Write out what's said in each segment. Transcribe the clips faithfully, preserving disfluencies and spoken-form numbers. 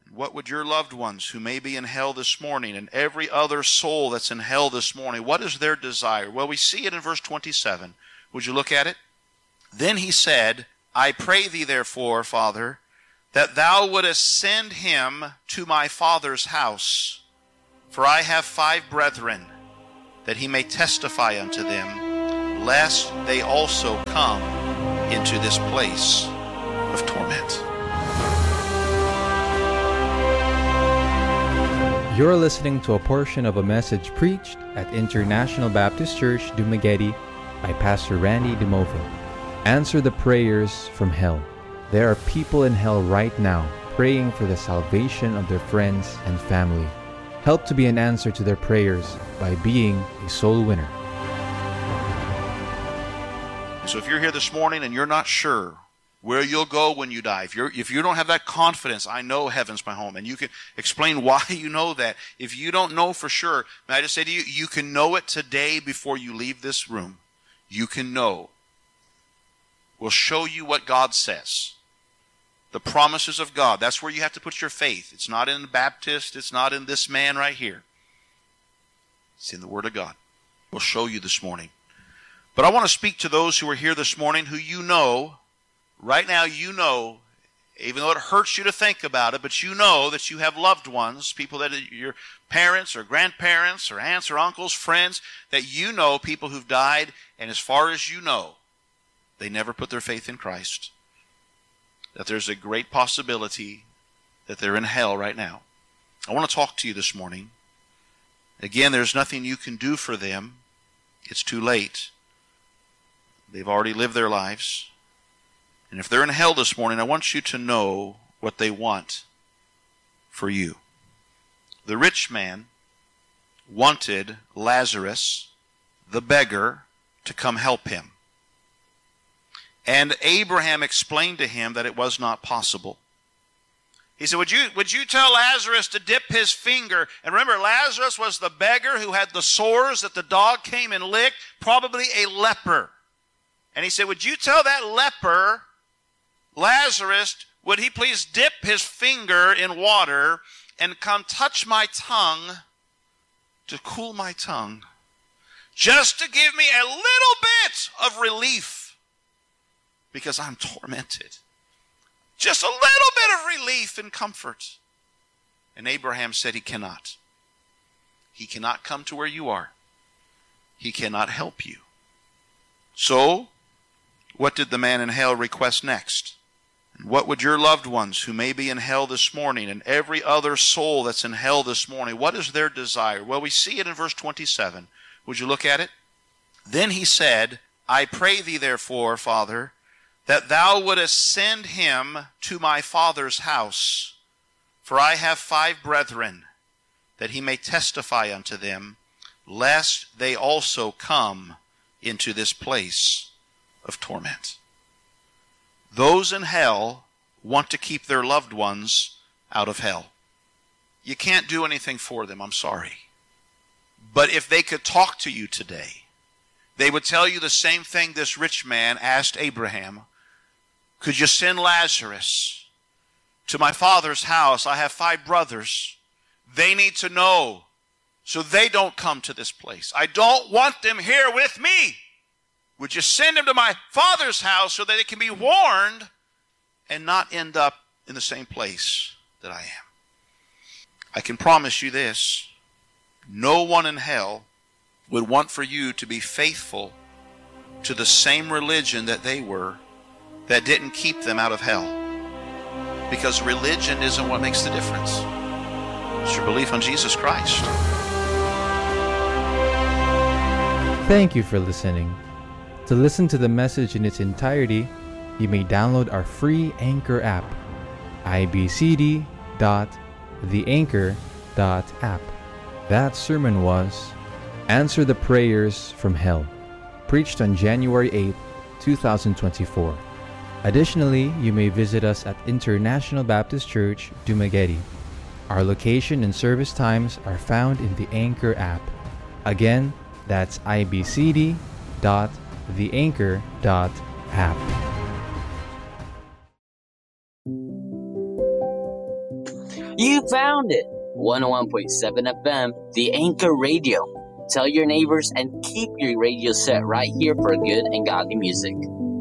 What would your loved ones who may be in hell this morning, and every other soul that's in hell this morning, what is their desire? Well, we see it in verse twenty-seven. Would you look at it? Then he said, I pray thee therefore, Father, that thou wouldest send him to my father's house. For I have five brethren, that he may testify unto them, lest they also come into this place of torment. You're listening to a portion of a message preached at International Baptist Church, Dumaguete, by Pastor Randy DeMovo. Answer the prayers from hell. There are people in hell right now praying for the salvation of their friends and family. Help to be an answer to their prayers by being a soul winner. So if you're here this morning and you're not sure where you'll go when you die, if you're if you don't have that confidence, I know heaven's my home, and you can explain why you know that. If you don't know for sure, may I just say to you, you can know it today before you leave this room. You can know. We'll show you what God says. The promises of God. That's where you have to put your faith. It's not in the Baptist. It's not in this man right here. It's in the Word of God. We'll show you this morning. But I want to speak to those who are here this morning who you know, right now you know, even though it hurts you to think about it, but you know that you have loved ones, people that are your parents or grandparents or aunts or uncles, friends, that you know, people who've died, and as far as you know, they never put their faith in Christ. That there's a great possibility that they're in hell right now. I want to talk to you this morning. Again, there's nothing you can do for them. It's too late. They've already lived their lives. And if they're in hell this morning, I want you to know what they want for you. The rich man wanted Lazarus, the beggar, to come help him. And Abraham explained to him that it was not possible. He said, would you, would you tell Lazarus to dip his finger? And remember, Lazarus was the beggar who had the sores that the dog came and licked, probably a leper. And he said, would you tell that leper, Lazarus, would he please dip his finger in water and come touch my tongue to cool my tongue, just to give me a little bit of relief, because I'm tormented. Just a little bit of relief and comfort. And Abraham said he cannot. He cannot come to where you are. He cannot help you. So, what did the man in hell request next? And what would your loved ones who may be in hell this morning, and every other soul that's in hell this morning, what is their desire? Well, we see it in verse twenty-seven. Would you look at it? Then he said, I pray thee therefore, Father, that thou wouldest send him to my father's house. For I have five brethren, that he may testify unto them, lest they also come into this place of torment. Those in hell want to keep their loved ones out of hell. You can't do anything for them, I'm sorry. But if they could talk to you today, they would tell you the same thing this rich man asked Abraham. Could you send Lazarus to my father's house? I have five brothers. They need to know so they don't come to this place. I don't want them here with me. Would you send them to my father's house so that they can be warned and not end up in the same place that I am? I can promise you this. No one in hell would want for you to be faithful to the same religion that they were, that didn't keep them out of hell. Because religion isn't what makes the difference. It's your belief on Jesus Christ. Thank you for listening. To listen to the message in its entirety, you may download our free Anchor app, i b c d dot the anchor dot app. That sermon was Answer the Prayers from Hell, preached on January eighth, twenty twenty-four. Additionally, you may visit us at International Baptist Church, Dumaguete. Our location and service times are found in the Anchor app. Again, that's i b c d dot the anchor dot app. You found it! one oh one point seven F M, The Anchor Radio. Tell your neighbors and keep your radio set right here for good and godly music.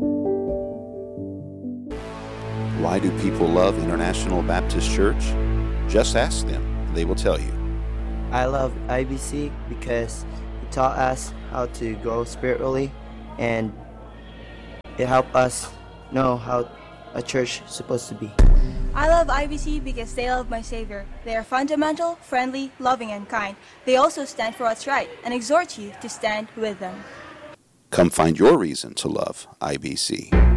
Why do people love International Baptist Church? Just ask them. They will tell you. I love I B C because it taught us how to grow spiritually, and it helped us know how a church is supposed to be. I love I B C because they love my Savior. They are fundamental, friendly, loving, and kind. They also stand for what's right and exhort you to stand with them. Come find your reason to love I B C.